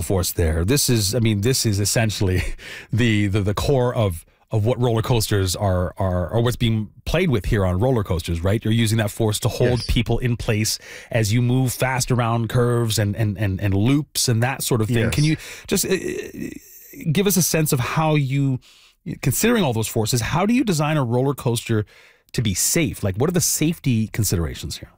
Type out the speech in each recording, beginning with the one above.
G-force there. This is essentially the core of what roller coasters are or what's being played with here on roller coasters, right? You're using that force to hold people in place as you move fast around curves and loops and that sort of thing. Yes. Can you just give us a sense of how you, considering all those forces, how do you design a roller coaster to be safe? Like, what are the safety considerations here?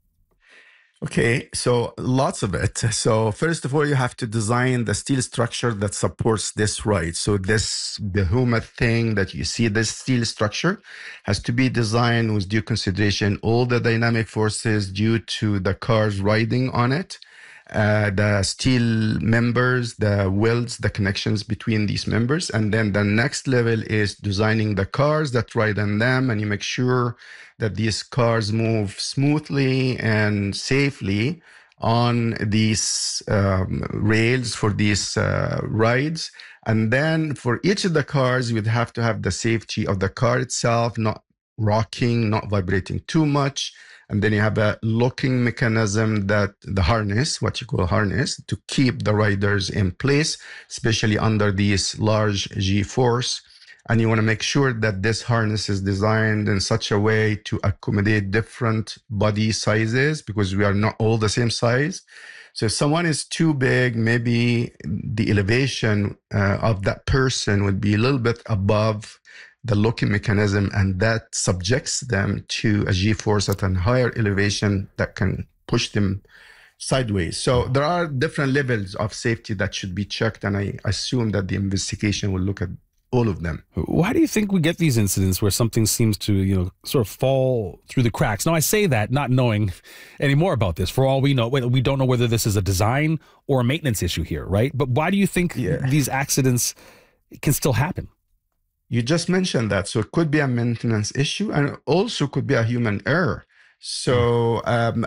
Okay, so lots of it. So first of all, you have to design the steel structure that supports this ride. So this behemoth thing that you see, this steel structure has to be designed with due consideration all the dynamic forces due to the cars riding on it, the steel members, the welds, the connections between these members. And then the next level is designing the cars that ride on them, and you make sure that these cars move smoothly and safely on these rails for these rides. And then for each of the cars, you'd have to have the safety of the car itself, not rocking, not vibrating too much. And then you have a locking mechanism, that the harness, what you call harness, to keep the riders in place, especially under these large G-force. And you want to make sure that this harness is designed in such a way to accommodate different body sizes, because we are not all the same size. So if someone is too big, maybe the elevation of that person would be a little bit above the locking mechanism, and that subjects them to a G-force at a higher elevation that can push them sideways. So there are different levels of safety that should be checked, and I assume that the investigation will look at all of them. Why do you think we get these incidents where something seems to, sort of fall through the cracks? Now, I say that not knowing any more about this. For all we know, we don't know whether this is a design or a maintenance issue here, right? But why do you think these accidents can still happen? You just mentioned that. So it could be a maintenance issue, and it also could be a human error. So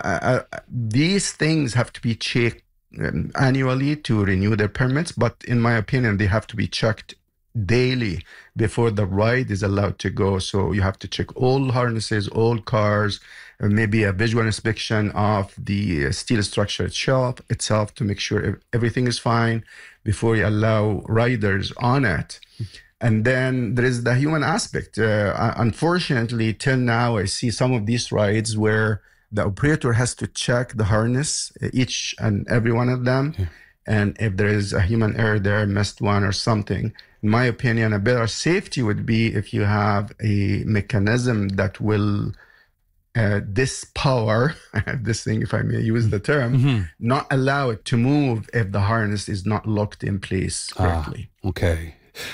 these things have to be checked annually to renew their permits. But in my opinion, they have to be checked daily before the ride is allowed to go. So you have to check all harnesses, all cars, maybe a visual inspection of the steel structure itself to make sure everything is fine before you allow riders on it. And then there is the human aspect. Unfortunately, till now, I see some of these rides where the operator has to check the harness, each and every one of them. Yeah. And if there is a human error there, missed one or something, in my opinion, a better safety would be if you have a mechanism that will dispower this thing, if I may use the term, not allow it to move if the harness is not locked in place correctly. Okay.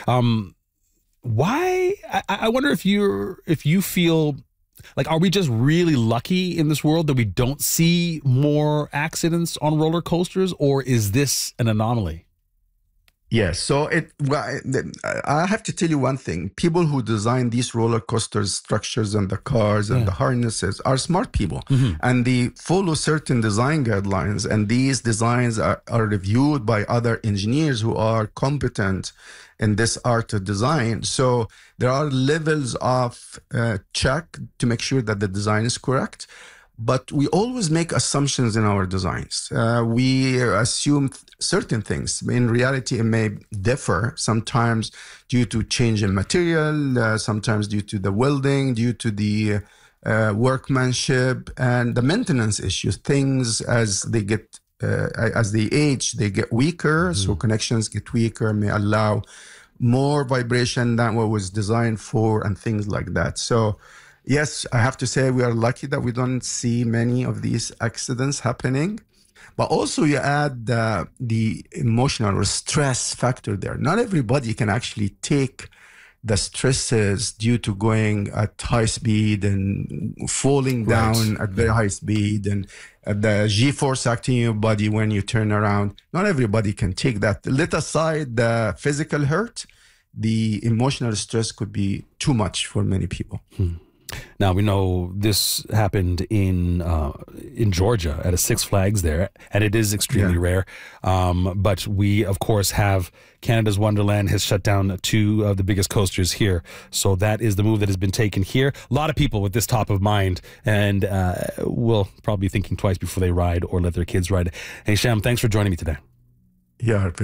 Why? I wonder if you feel like, are we just really lucky in this world that we don't see more accidents on roller coasters, or is this an anomaly? Yes. So I have to tell you one thing. People who design these roller coaster structures and the cars and the harnesses are smart people, and they follow certain design guidelines. And these designs are reviewed by other engineers who are competent in this art of design. So there are levels of check to make sure that the design is correct. But we always make assumptions in our designs. We assume certain things. In reality, it may differ, sometimes due to change in material, sometimes due to the welding, due to the workmanship and the maintenance issues. Things as they age, they get weaker, so connections get weaker, may allow more vibration than what was designed for, and things like that. So yes, I have to say we are lucky that we don't see many of these accidents happening. But also you add the emotional or stress factor there. Not everybody can actually take the stresses due to going at high speed and falling down at very high speed, and the G-force acting in your body when you turn around. Not everybody can take that. Let aside the physical hurt, the emotional stress could be too much for many people. Now, we know this happened in Georgia at a Six Flags there, and it is extremely rare. But we, of course, have Canada's Wonderland has shut down two of the biggest coasters here. So that is the move that has been taken here. A lot of people with this top of mind, and will probably be thinking twice before they ride or let their kids ride. Hey, Sham, thanks for joining me today. Yeah.